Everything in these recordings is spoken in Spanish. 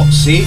Oh, sí.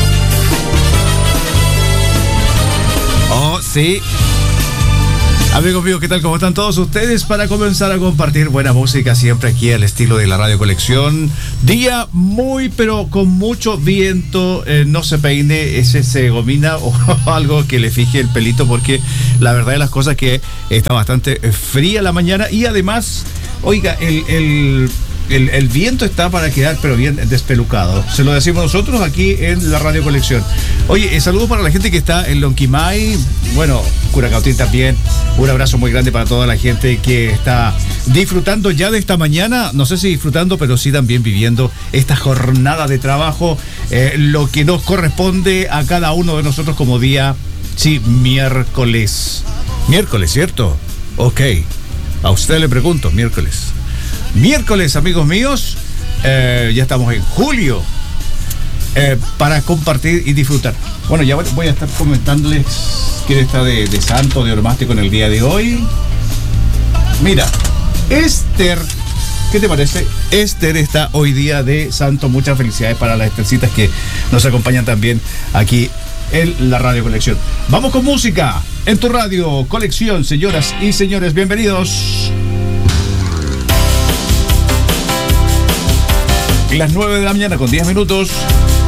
Oh, sí. Amigos míos, ¿qué tal? ¿Cómo están todos ustedes? Para comenzar a compartir buena música siempre aquí al estilo de la Radio Colección. Día muy, pero con mucho viento. No se peine ese gomina o algo que le fije el pelito, porque la verdad de las cosas que está bastante fría la mañana. Y además, oiga, el viento está para quedar, pero bien despelucado. Se lo decimos nosotros aquí en la Radio Colección. Oye, saludos para la gente que está en Lonquimay. Bueno, Curacautín también. Un abrazo muy grande para toda la gente que está disfrutando ya de esta mañana. No sé si disfrutando, pero sí también viviendo esta jornada de trabajo. Lo que nos corresponde a cada uno de nosotros como día, sí, miércoles. Miércoles, ¿cierto? Ok. A usted le pregunto, miércoles. Miércoles, amigos míos, ya estamos en julio, para compartir y disfrutar. Bueno, ya voy a estar comentándoles quién está de santo, de ormástico en el día de hoy. Mira, Esther, ¿qué te parece? Esther está hoy día de santo. Muchas felicidades para las Estercitas que nos acompañan también aquí en la Radio Colección. Vamos con música en tu Radio Colección, señoras y señores, bienvenidos. Las 9 de la mañana con 10 minutos.